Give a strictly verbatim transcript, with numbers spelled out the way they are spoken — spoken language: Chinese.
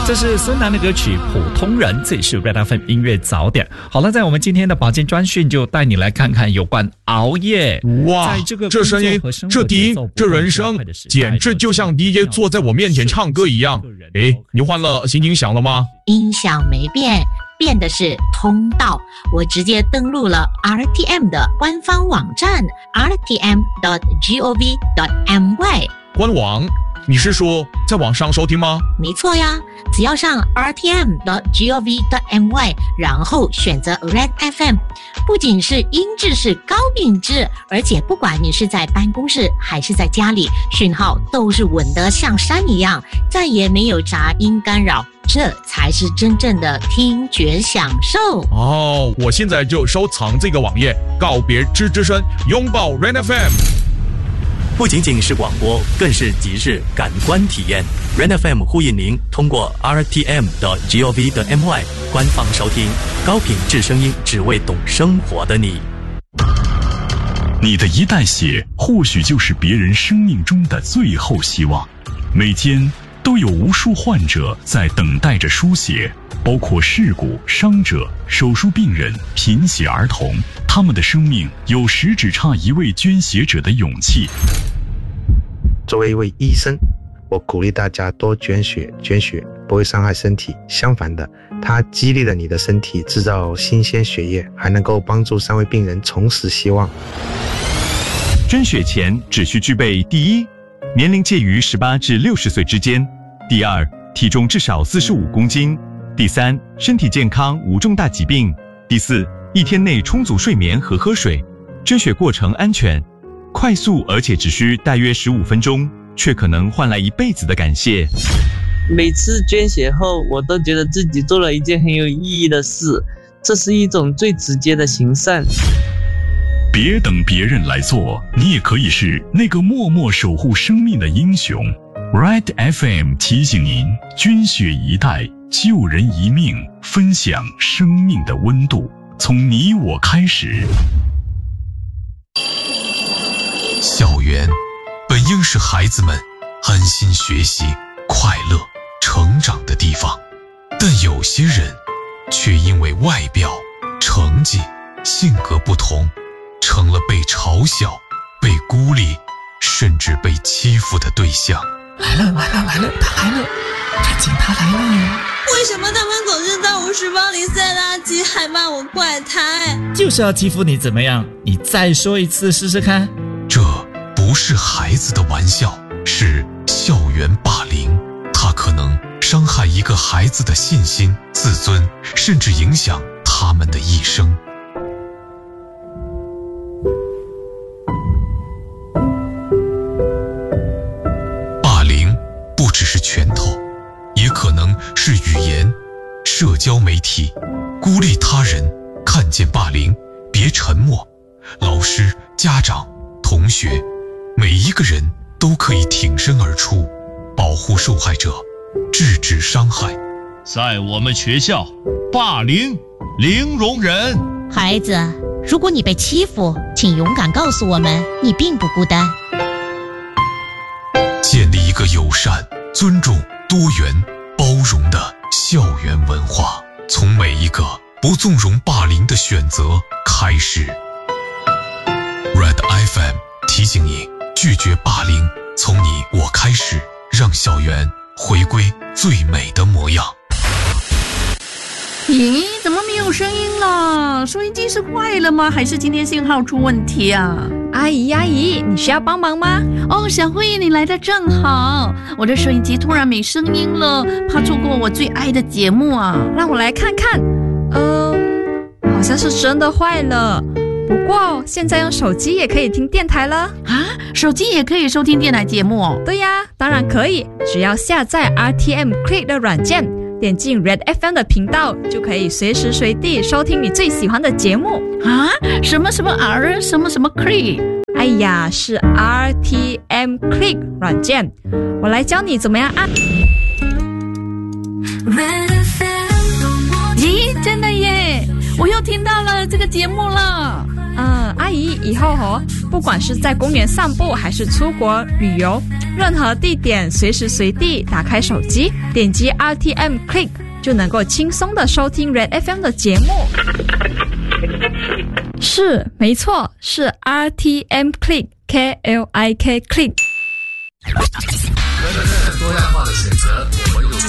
这是孙楠的歌曲《普通人》，这里是 Red F M 音乐早点。好了，在我们今天的保健专讯就带你来看看有关熬夜。 哇， 在这个这声音，这笛，这人声，简直就像 D J 坐在我面前唱歌一样。诶，你换了新音响了吗？ 音响没变，变的是通道。我直接登录了 R T M 的官方网站 r t m dot gov dot my。 官网？你是说在网上收听吗？ 没错呀，只要上 r t m dot gov dot my， 然后选择 Red F M， 不仅是音质是高品质，而且不管你是在办公室还是在家里，讯号都是稳得像山一样，再也没有杂音干扰，这才是真正的听觉享受。 哦，我现在就收藏这个网页，告别吱吱声，拥抱 Red F M。 不仅仅是广播，更是即日感官体验。Red F M 呼应您通过 r t m dot gov dot my 官方收听高品质声音，只为懂生活的你。 你的一袋血或许就是别人生命中的最后希望。每天都有无数患者在等待着输血，包括事故、伤者、手术病人、贫血儿童，他们的生命有时只差一位捐血者的勇气。 作为一位医生，我鼓励大家多捐血，捐血不会伤害身体，相反的，它激励了你的身体制造新鲜血液，还能够帮助三位病人重拾希望。 捐血前只需具备：第一，年龄介于十八至六十岁之间；第二，体重至少四十五公斤；第三，身体健康无重大疾病；第四，一天内充足睡眠和喝水。捐血过程安全、快速，而且只需大约十五分钟，却可能换来一辈子的感谢。 每次捐血后，我都觉得自己做了一件很有意义的事，这是一种最直接的行善。 别等别人来做，你也可以是那个默默守护生命的英雄。Red F M 提醒您：捐血一袋，救人一命，分享生命的温度，从你我开始。 校园本应是孩子们安心学习、快乐成长的地方，但有些人却因为外表、成绩、性格不同，成了被嘲笑、被孤立，甚至被欺负的对象。 来了来了来了，他来了，赶紧他来了。 为什么他们总是在我书包里塞垃圾，还骂我怪胎？ 就是要欺负你怎么样？你再说一次试试看。 这不是孩子的玩笑，是校园霸凌。它可能伤害一个孩子的信心、自尊，甚至影响他们的一生。霸凌不只是拳头，也可能是语言、社交媒体，孤立他人。看见霸凌，别沉默。老师、家长、同学，每一个人都可以挺身而出，保护受害者，制止伤害。 在我们学校，霸凌零容忍。 孩子，如果你被欺负，请勇敢告诉我们，你并不孤单。 建立一个友善、尊重、多元、包容的校园文化，从每一个不纵容霸凌的选择开始。Red F M 提醒你，拒绝霸凌，从你我开始，让校园回归最美的模样。 咦，怎么没有声音了？收音机是坏了吗？还是今天信号出问题啊？ 阿姨阿姨，你需要帮忙吗？ 哦，小慧，你来得正好，我的收音机突然没声音了，怕错过我最爱的节目啊。 让我来看看。嗯，好像是真的坏了。不过现在用手机也可以听电台了啊！手机也可以收听电台节目哦？ 对呀，当然可以，只要下载 R T M Click 的软件，点进 Red F M 的频道，就可以随时随地收听你最喜欢的节目啊！什么什么 R 什么什么 Click？ 哎呀，是 R T M Click 软件，我来教你怎么样按。 咦，真的耶！我又听到了这个节目了。 嗯，阿姨，以后哦，不管是在公园散步还是出国旅游， 任何地点，随时随地打开手机，点击 R T M Click 就能够轻松的收听 Red F M 的节目。是，没错，是 R T M Click K L I K Click。 多样化的选择，我们有